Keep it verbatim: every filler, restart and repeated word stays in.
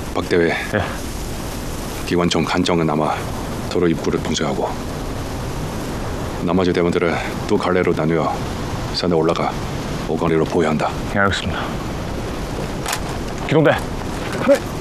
박대회. 예. 기관총 간정은 아마 도로 입구를 봉쇄하고 나머지 대원들은 두 갈래로 나뉘어 산에 올라가 오거리로 보유한다. 예, 알겠습니다. 기동대. 네.